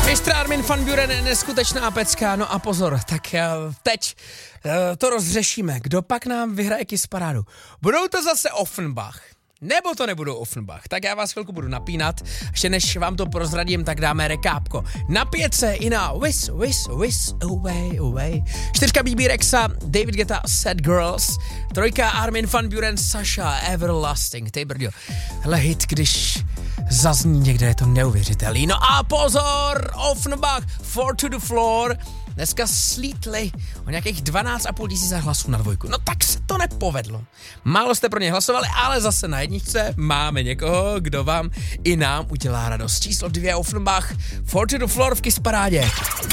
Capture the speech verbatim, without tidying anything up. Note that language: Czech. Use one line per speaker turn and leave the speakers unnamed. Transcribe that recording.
mistr Armin van Buuren, neskutečná pecka, no a pozor, tak teď to rozřešíme. Kdo pak nám vyhraje Kiss parádu? Budou to zase Offenbach? Nebo to nebudou Offenbach? Tak já vás chvilku budu napínat. Ještě než vám to prozradím, tak dáme rekápko. Na pětce i na Wiss, Wiss, Wiss, Away, Away. Čtyřka Bebe Rexha, David Guetta, Sad Girls. Trojka Armin van Buuren, Sasha, Everlasting. Tej brďo. Hele hit, když zazní někde, je to neuvěřitelný. No a pozor, Offenbach, Four to the Floor. Dneska slítli o nějakých dvanáct a půl tisíce hlasů na dvojku. No tak se to nepovedlo. Málo jste pro ně hlasovali, ale zase na jedničce máme někoho, kdo vám i nám udělá radost. Číslo dvě Offenbach, Four to the Floor v Kiss parádě.